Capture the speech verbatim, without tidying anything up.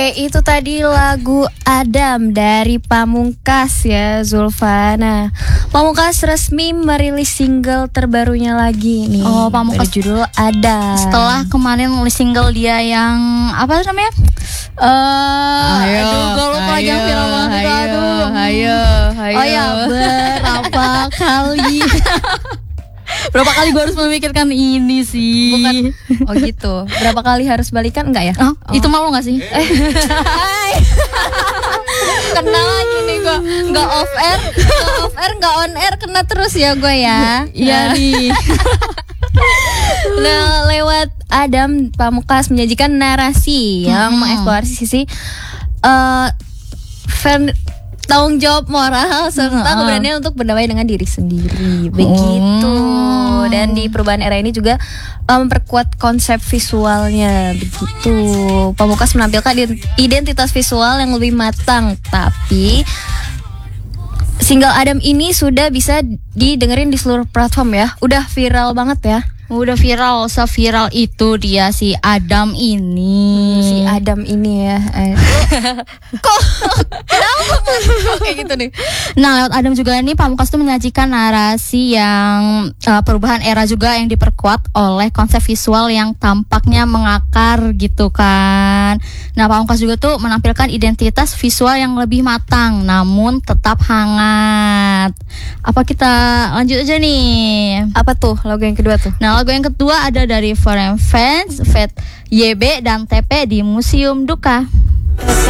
Itu tadi lagu Adam dari Pamungkas ya, Zulfa. Nah, Pamungkas resmi merilis single terbarunya lagi nih. Oh, Pamungkas berjudul Adam. Setelah kemarin rilis single dia yang apa namanya? Eh, uh, aduh, gue lupa lagi yang viral banget. Ayo, aduh. ayo, ayo. Oh ya, berapa kali? Berapa kali gue harus memikirkan ini sih? Bukan. Oh gitu. Berapa kali harus balikan enggak ya? Oh, oh. Itu malu gak sih? Eh. Kena lagi nih gue. Enggak off air, enggak off air, enggak on air, kena terus ya gue ya. Iya nih. Nah, lewat Adam, Pamungkas menyajikan narasi yang hmm. mengeksplorasi sisi uh, fan tanggung jawab moral serta uh-uh. keberanian untuk berdamai dengan diri sendiri. Begitu. Oh. Dan di perubahan era ini juga um, memperkuat konsep visualnya. Begitu. Pamungkas menampilkan identitas visual yang lebih matang, tapi single Adam ini sudah bisa didengerin di seluruh platform ya. Udah viral banget ya. Udah viral, seviral itu dia si Adam ini. Hmm, si Adam ini ya. Kok kayak gitu nih. Nah, lewat Adam juga ini Pamungkas tuh menyajikan narasi yang uh, perubahan era juga yang diperkuat oleh konsep visual yang tampaknya mengakar gitu kan. Nah, Pamungkas juga tuh menampilkan identitas visual yang lebih matang namun tetap hangat. Apa kita lanjut aja nih? Apa tuh lagu yang kedua tuh? Nah, lagu yang kedua ada dari Foreign Fans, Fat Y B dan T P di Museum Duka.